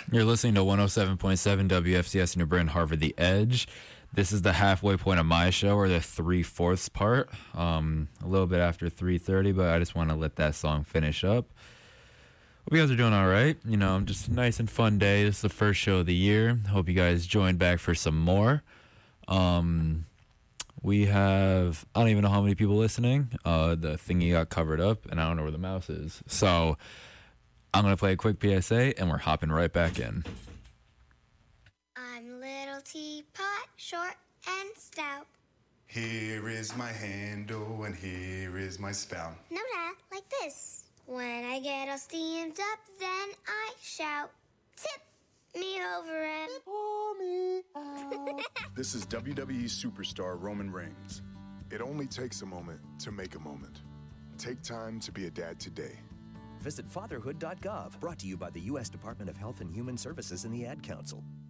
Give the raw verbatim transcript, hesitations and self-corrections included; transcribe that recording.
You're listening to one oh seven point seven W F C S New Bern, Harvard, The Edge. This is the halfway point of my show, or the three-fourths part. Um, a little bit after three thirty, but I just want to let that song finish up. Hope you guys are doing all right. You know, just a nice and fun day. This is the first show of the year. Hope you guys join back for some more. Um, we have, I don't even know how many people listening. Uh, the thingy got covered up, and I don't know where the mouse is. So I'm going to play a quick P S A, and we're hopping right back in. I'm little teapot, short and stout. Here is my handle, and here is my spout. No, Dad, like this. When I get all steamed up, then I shout, tip me over and pour me out. This is W W E superstar Roman Reigns. It only takes a moment to make a moment. Take time to be a dad today. Visit fatherhood dot gov, brought to you by the U S Department of Health and Human Services and the Ad Council.